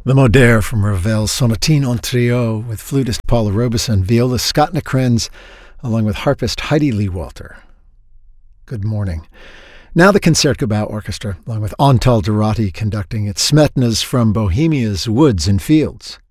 The Moder from Ravel's Sonatine en Trio with flutist Paula Robeson, violist Scott Nakrenz, along with harpist Heidi Lee Walter. Good morning. Now the Concertgebouw Orchestra, along with Antal Dorati conducting its Smetnas from Bohemia's Woods and Fields.